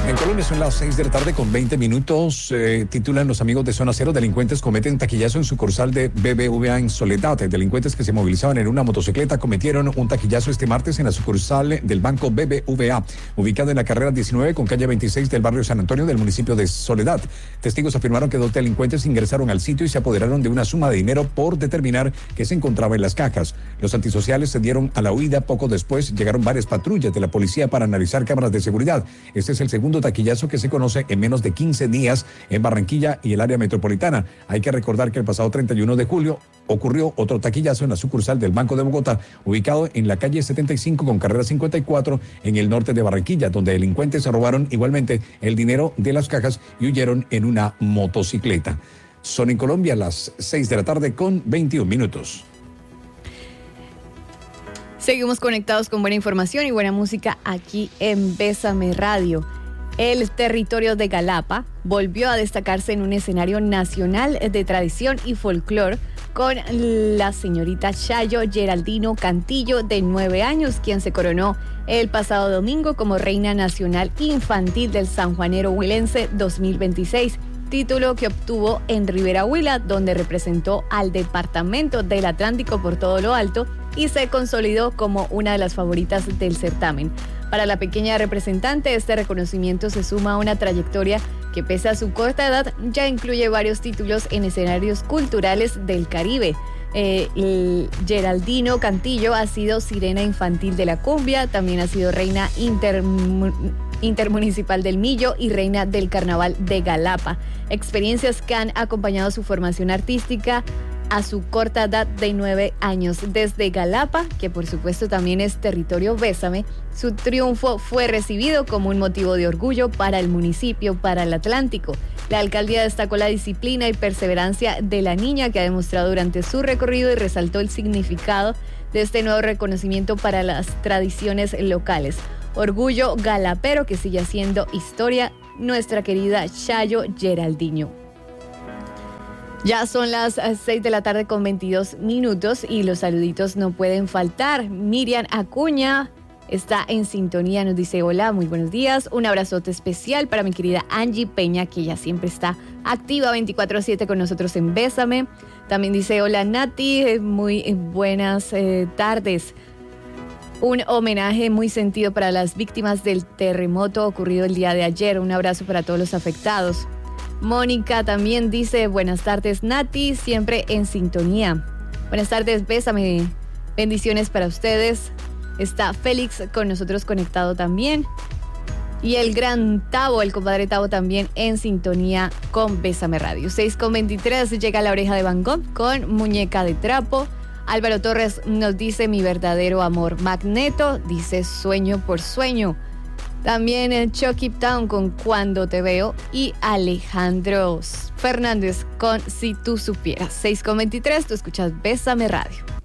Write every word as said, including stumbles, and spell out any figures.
En Colombia son las seis de la tarde con veinte minutos. Eh, titulan los amigos de Zona Cero: delincuentes cometen taquillazo en sucursal de B B V A en Soledad. Delincuentes que se movilizaban en una motocicleta cometieron un taquillazo este martes en la sucursal del banco B B V A, ubicado en la carrera diecinueve con calle veintiséis del barrio San Antonio del municipio de Soledad. Testigos afirmaron que dos delincuentes ingresaron al sitio y se apoderaron de una suma de dinero por determinar que se encontraba en las cajas. Los antisociales se dieron a la huida. Poco después llegaron varias patrullas de la policía para analizar cámaras de seguridad. Este es el segundo taquillazo que se conoce en menos de quince días en Barranquilla y el área metropolitana. Hay que recordar que el pasado treinta y uno de julio ocurrió otro taquillazo en la sucursal del Banco de Bogotá, ubicado en la calle setenta y cinco con carrera cincuenta y cuatro en el norte de Barranquilla, donde delincuentes robaron igualmente el dinero de las cajas y huyeron en una motocicleta. Son en Colombia las seis de la tarde con veintiún minutos. Seguimos conectados con buena información y buena música aquí en Bésame Radio. El territorio de Galapa volvió a destacarse en un escenario nacional de tradición y folclore con la señorita Chayo Geraldino Cantillo, de nueve años, quien se coronó el pasado domingo como Reina Nacional Infantil del Sanjuanero Huilense dos mil veintiséis, título que obtuvo en Rivera Huila, donde representó al departamento del Atlántico por todo lo alto y se consolidó como una de las favoritas del certamen. Para la pequeña representante, este reconocimiento se suma a una trayectoria que, pese a su corta edad, ya incluye varios títulos en escenarios culturales del Caribe. Eh, el Geraldino Cantillo ha sido sirena infantil de la cumbia, también ha sido reina inter, intermunicipal del Millo y reina del Carnaval de Galapa. Experiencias que han acompañado su formación artística a su corta edad de nueve años. Desde Galapa, que por supuesto también es territorio Bésame, su triunfo fue recibido como un motivo de orgullo para el municipio, para el Atlántico. La alcaldía destacó la disciplina y perseverancia de la niña que ha demostrado durante su recorrido y resaltó el significado de este nuevo reconocimiento para las tradiciones locales. Orgullo galapero que sigue haciendo historia, nuestra querida Chayo Geraldino. Ya son las seis de la tarde con veintidós minutos y los saluditos no pueden faltar. Miriam Acuña está en sintonía, nos dice: hola, muy buenos días. Un abrazote especial para mi querida Angie Peña, que ya siempre está activa veinticuatro siete con nosotros en Bésame. También dice: hola Nati, muy buenas eh, tardes. Un homenaje muy sentido para las víctimas del terremoto ocurrido el día de ayer. Un abrazo para todos los afectados. Mónica también dice: buenas tardes Nati, siempre en sintonía. Buenas tardes, Bésame, bendiciones para ustedes. Está Félix con nosotros conectado también. Y el gran Tavo, el compadre Tavo, también en sintonía con Bésame Radio. seis con veintitrés, llega La Oreja de Van Gogh con Muñeca de Trapo. Álvaro Torres nos dice: mi verdadero amor. Magneto dice: sueño por sueño. También el Chucky Town con Cuando te veo. Y Alejandro Fernández con Si tú supieras. seis con veintitrés, tú escuchas Bésame Radio.